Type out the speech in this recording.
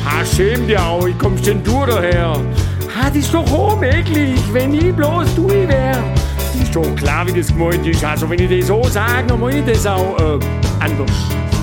schäm dich auch, wie kommst denn du daher? Das ist doch unmöglich, wenn ich bloß du wär. Ist doch klar, wie das gemeint ist. Also wenn ich das so sage, dann meine ich das auch anders.